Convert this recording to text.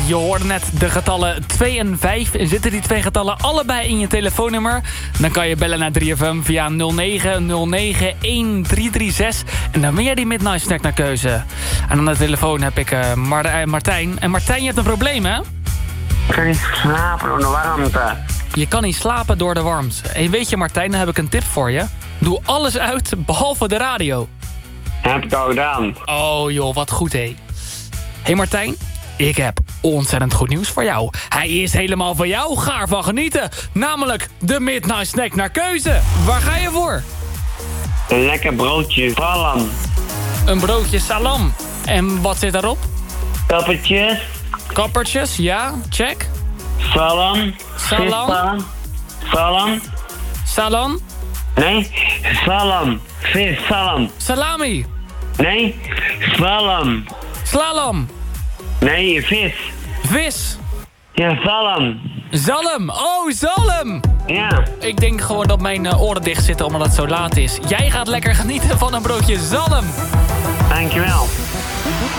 Je hoorde net de getallen 2 en 5. Zitten die twee getallen allebei in je telefoonnummer? Dan kan je bellen naar 3FM via 0909 1336. En dan win jij die Midnight Snack naar keuze. En aan de telefoon heb ik Martijn. En Martijn, je hebt een probleem, hè? Ik kan niet slapen door de warmte. Je kan niet slapen door de warmte. En weet je, Martijn, dan heb ik een tip voor je. Doe alles uit, behalve de radio. Heb ik al gedaan. Oh joh, wat goed, hé. Hé Martijn, ik heb ontzettend goed nieuws voor jou. Hij is helemaal van jou, ga ervan genieten. Namelijk de Midnight Snack naar keuze. Waar ga je voor? Een lekker broodje salam. Een broodje salam. En wat zit daarop? Kappertjes. Kappertjes, ja, check. Salam. Salam. Vis salam. Salam. Nee, salam. Vis salam. Salami. Nee, salam. Slalom. Nee, vis. Vis. Ja, salam. Zalm. Oh, zalm. Ja. Ik denk gewoon dat mijn oren dicht zitten omdat het zo laat is. Jij gaat lekker genieten van een broodje zalm. Dankjewel.